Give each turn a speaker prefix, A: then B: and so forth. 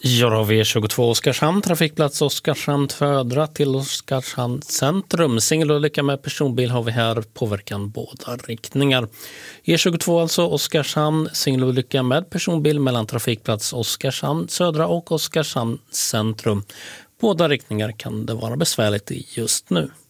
A: Ja, då har vi E22 Oskarshamn, trafikplats Oskarshamn Södra till Oskarshamn centrum. Singelolycka med personbil har vi här, påverkan båda riktningar. E22 alltså Oskarshamn, singelolycka med personbil mellan trafikplats Oskarshamn Södra och Oskarshamn centrum. Båda riktningar kan det vara besvärligt i just nu.